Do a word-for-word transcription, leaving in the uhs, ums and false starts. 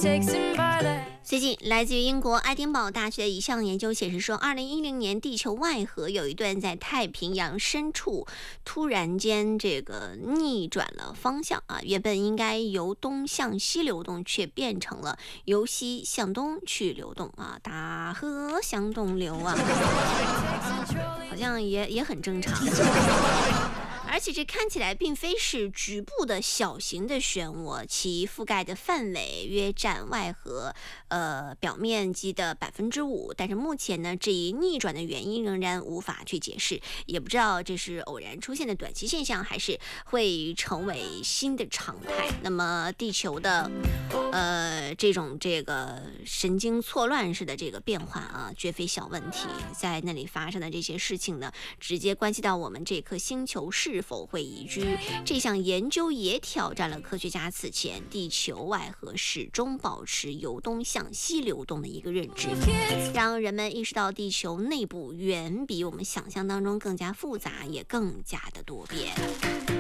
最近，来自于英国爱丁堡大学的一项研究显示说，二零一零年地球外核有一段在太平洋深处突然间这个逆转了方向啊，原本应该由东向西流动，却变成了由西向东去流动啊，大河向东流啊，好像也也很正常。而且这看起来并非是局部的小型的漩涡，其覆盖的范围约占外核呃表面积的百分之五。但是目前呢，这一逆转的原因仍然无法去解释，也不知道这是偶然出现的短期现象，还是会成为新的常态。那么地球的呃这种这个神经错乱式的这个变化啊，绝非小问题。在那里发生的这些事情呢，直接关系到我们这颗星球是否会宜居。这项研究也挑战了科学家此前地球外核始终保持由东向西流动的一个认知，让人们意识到地球内部远比我们想象当中更加复杂，也更加的多变。